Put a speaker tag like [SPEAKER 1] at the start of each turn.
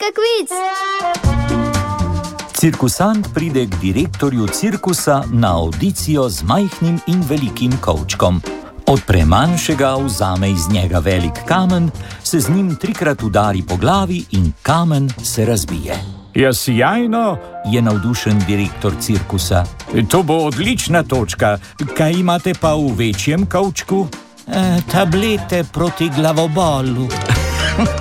[SPEAKER 1] kviz!
[SPEAKER 2] Cirkusant pride k direktorju cirkusa na avdicijo z majhnim in velikim kovčkom. Odpre manjšega, vzame iz njega velik kamen, se z njim 3krat udari po glavi in kamen se razbije.
[SPEAKER 3] Ja, sijajno,
[SPEAKER 2] je navdušen direktor cirkusa.
[SPEAKER 3] To bo odlična točka. Kaj imate pa v večjem kovčku?
[SPEAKER 4] Tablete proti glavobolu.